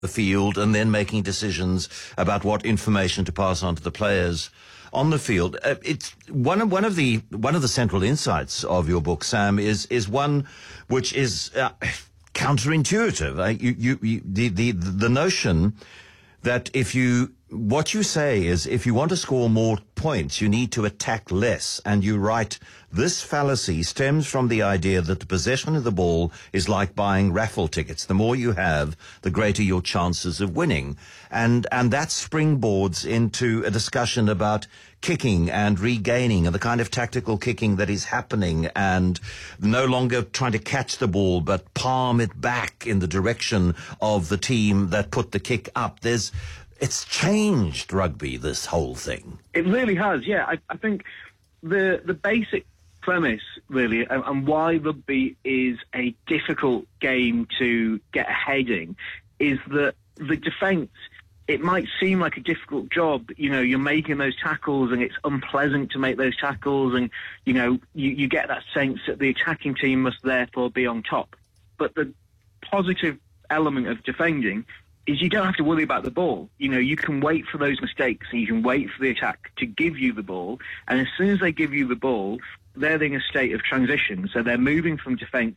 the field and then making decisions about what information to pass on to the players on the field. It's one of the central insights of your book, Sam, is one which is counterintuitive. The notion that what you say is if you want to score more points, you need to attack less. And you write, this fallacy stems from the idea that the possession of the ball is like buying raffle tickets. The more you have, the greater your chances of winning. And that springboards into a discussion about kicking and regaining and the kind of tactical kicking that is happening, and no longer trying to catch the ball but palm it back in the direction of the team that put the kick up. It's changed rugby, this whole thing. It really has, yeah. I think the basic premise, really, and why rugby is a difficult game to get ahead in, is that the defence, it might seem like a difficult job. You're making those tackles and it's unpleasant to make those tackles, and, you get that sense that the attacking team must therefore be on top. But the positive element of defending is you don't have to worry about the ball. You can wait for those mistakes and you can wait for the attack to give you the ball. And as soon as they give you the ball, they're in a state of transition. So they're moving from attack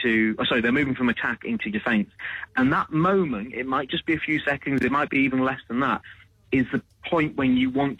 into defence. And that moment, it might just be a few seconds, it might be even less than that, is the point when you want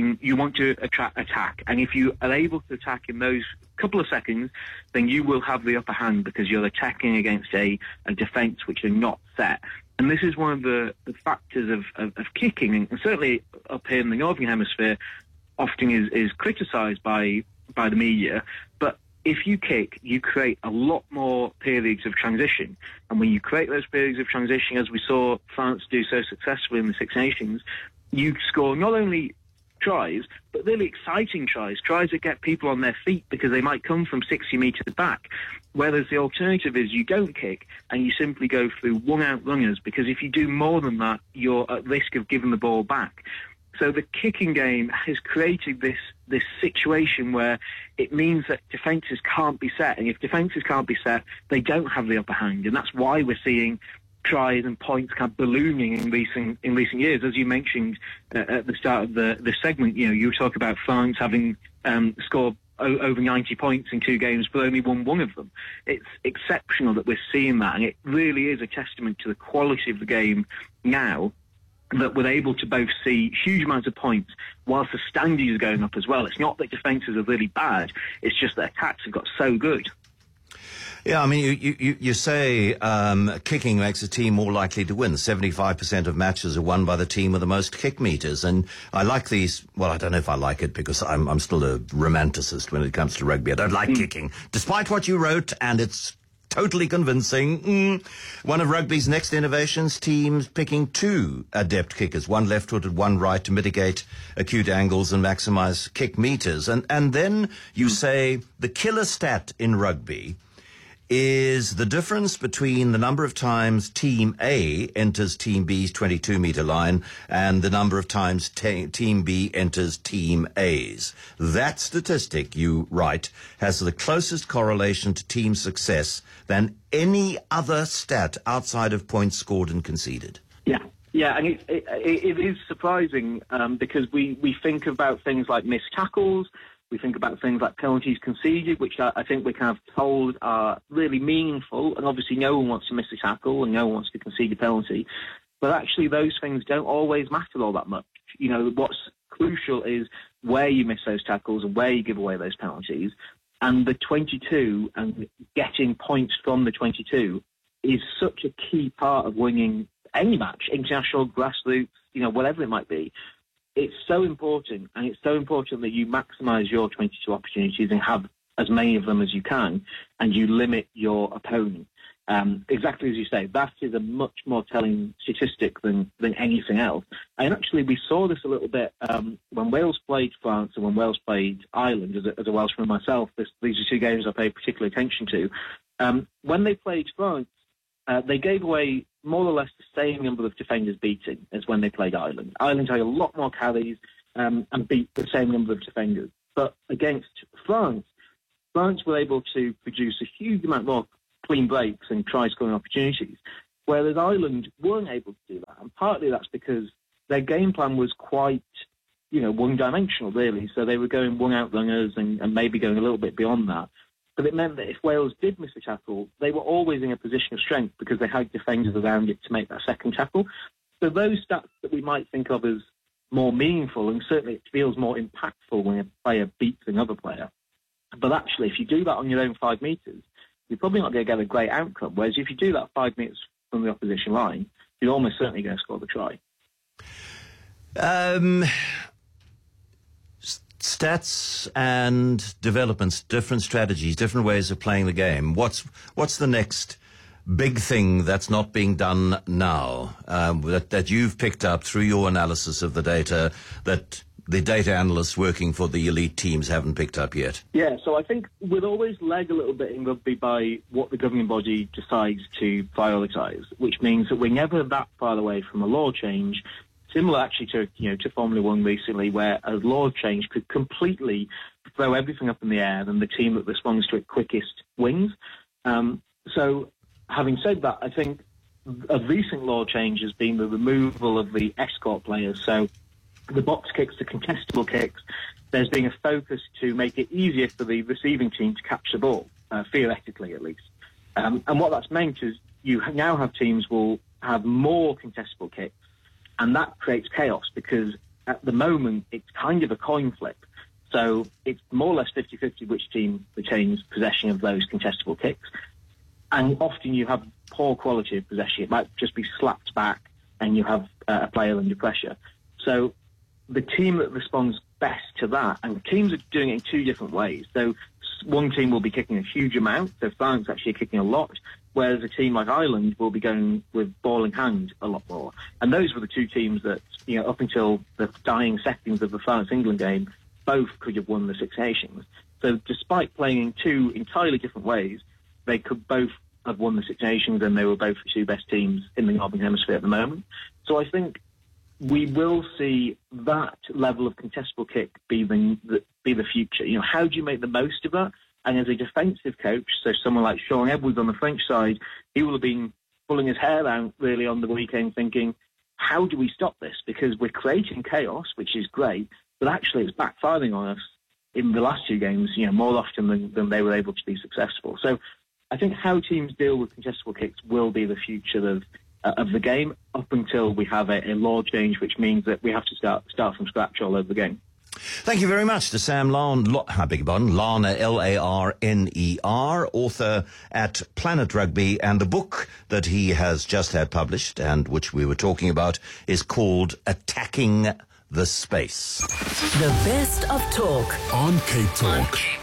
to attack. And if you are able to attack in those couple of seconds, then you will have the upper hand because you're attacking against a defence which are not set. And this is one of the factors of kicking, and certainly up here in the Northern Hemisphere, often is criticised by the media. But if you kick, you create a lot more periods of transition. And when you create those periods of transition, as we saw France do so successfully in the Six Nations, you score not only tries, but really exciting tries that get people on their feet because they might come from 60 metres back. Whereas the alternative is you don't kick and you simply go through one-out runners, because if you do more than that, you're at risk of giving the ball back. So the kicking game has created this situation where it means that defences can't be set, and if defences can't be set, they don't have the upper hand, and that's why we're seeing tries and points kind of ballooning in recent years. As you mentioned at the start of the segment, you talk about France having scored over 90 points in 2 games, but only won one of them. It's exceptional that we're seeing that, and it really is a testament to the quality of the game now, that we're able to both see huge amounts of points whilst the standings are going up as well. It's not that defences are really bad, it's just that attacks have got so good. Yeah, I mean, you say kicking makes a team more likely to win. 75% of matches are won by the team with the most kick meters. And I like these. Well, I don't know if I like it because I'm still a romanticist when it comes to rugby. I don't like kicking, despite what you wrote, and it's totally convincing. One of rugby's next innovations, teams picking 2 adept kickers, one left-footed, one right, to mitigate acute angles and maximize kick meters. And then you say the killer stat in rugby is the difference between the number of times Team A enters Team B's 22-meter line and the number of times Team B enters Team A's. That statistic, you write, has the closest correlation to team success than any other stat outside of points scored and conceded. Yeah, and it is surprising because we think about things like missed tackles. We think about things like penalties conceded, which I think we're kind of told are really meaningful, and obviously no one wants to miss a tackle and no one wants to concede a penalty. But actually those things don't always matter all that much. What's crucial is where you miss those tackles and where you give away those penalties. And the 22 and getting points from the 22 is such a key part of winning any match, international, grassroots, whatever it might be. It's so important, and it's so important that you maximise your 22 opportunities and have as many of them as you can, and you limit your opponent. Exactly as you say, that is a much more telling statistic than anything else. And actually, we saw this a little bit when Wales played France and when Wales played Ireland. As a Welshman myself, these are 2 games I pay particular attention to. When they played France, they gave away more or less the same number of defenders beating as when they played Ireland. Ireland had a lot more carries and beat the same number of defenders. But against France were able to produce a huge amount more clean breaks and try-scoring opportunities. whereas Ireland weren't able to do that. And partly that's because their game plan was quite, one-dimensional, really. So they were going one-out runners and maybe going a little bit beyond that. But it meant that if Wales did miss a tackle, they were always in a position of strength because they had defenders around it to make that second tackle. So those stats that we might think of as more meaningful, and certainly it feels more impactful when a player beats another player. But actually, if you do that on your own 5 metres, you're probably not going to get a great outcome. Whereas if you do that 5 metres from the opposition line, you're almost certainly going to score the try. Stats and developments, different strategies, different ways of playing the game. What's the next big thing that's not being done now, that you've picked up through your analysis of the data that the data analysts working for the elite teams haven't picked up yet? Yeah, so I think we're always led a little bit in rugby by what the governing body decides to prioritise, which means that we're never that far away from a law change, similar actually to Formula One recently, where a law change could completely throw everything up in the air and the team that responds to it quickest wins. So having said that, I think a recent law change has been the removal of the escort players. So the box kicks, the contestable kicks, there's been a focus to make it easier for the receiving team to catch the ball, theoretically at least. And what that's meant is you now have teams will have more contestable kicks, and that creates chaos because at the moment it's kind of a coin flip. So it's more or less 50-50 which team retains possession of those contestable kicks. And often you have poor quality of possession. It might just be slapped back and you have a player under pressure. So the team that responds best to that, and teams are doing it in 2 different ways. So one team will be kicking a huge amount, so France actually are kicking a lot, whereas a team like Ireland will be going with ball in hand a lot more. And those were the 2 teams that, up until the dying seconds of the France-England game, both could have won the Six Nations. So despite playing in 2 entirely different ways, they could both have won the Six Nations, and they were both the 2 best teams in the Northern Hemisphere at the moment. So I think we will see that level of contestable kick be the future. How do you make the most of that? And as a defensive coach, so someone like Sean Edwards on the French side, he will have been pulling his hair out really on the weekend thinking, how do we stop this? Because we're creating chaos, which is great, but actually it's backfiring on us in the last 2 games, more often than they were able to be successful. So I think how teams deal with contestable kicks will be the future of the game up until we have a law change, which means that we have to start from scratch all over the game. Thank you very much to Sam Larner, Larner, author at Planet Rugby, and the book that he has just had published and which we were talking about is called Attacking the Space. The best of talk on Cape Talk.